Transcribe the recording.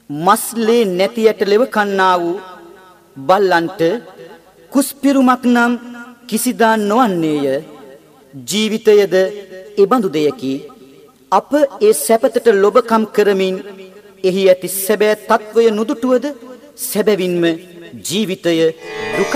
මස්ලේ නැතියට ලෙව කන්නා වූ බල්ලන්ට කුස්පිරුමක් නම් කිසිදා නොවන්නේය. ජීවිතයද එබඳු දෙයකි. අප ඒ සැපතට ලොබකම් කරමින් එහි ඇති සැබෑ තත්වය නුදුටුවද සැබවින්ම ජීවිතය දුක